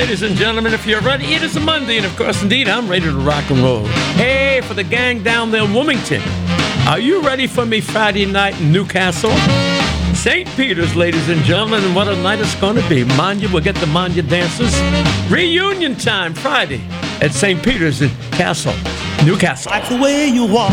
ladies and gentlemen, if you're ready, it is a Monday, and of course, indeed, I'm ready to rock and roll. Hey, for the gang down there in Wilmington, are you ready for me Friday night in Newcastle? St. Peter's, ladies and gentlemen, and what a night it's going to be. Manya, we'll get the Manya dancers. Reunion time Friday at St. Peter's in Newcastle. Like the way you walk.